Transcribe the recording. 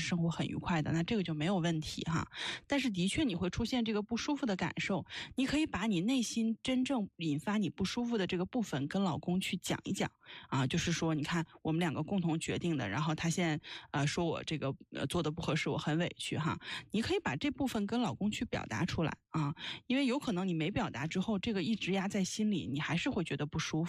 生活很愉快的，那这个就没有问题哈。但是的确你会出现这个不舒服的感受，你可以把你内心真正引发你不舒服的这个部分跟老公去讲一讲啊，就是说你看我们两个共同决定的，然后他现在说我这个做的不合适，我很委屈哈。你可以把这部分跟老公去表达出来啊，因为有可能你没表达之后，这个一直压在心里，你还是会觉得不舒服。